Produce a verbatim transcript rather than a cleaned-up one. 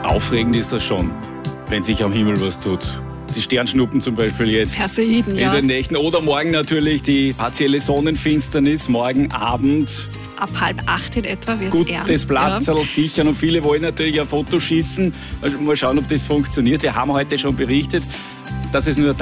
Aufregend ist das schon, wenn sich am Himmel was tut. Die Sternschnuppen zum Beispiel jetzt Perseiden, ja. in den Nächten. Oder morgen natürlich die partielle Sonnenfinsternis, morgen Abend. Ab halb acht in etwa wird es ernst. Gutes Platzerl ja. sichern und viele wollen natürlich ein Foto schießen. Also mal schauen, ob das funktioniert. Wir haben heute schon berichtet, dass es nur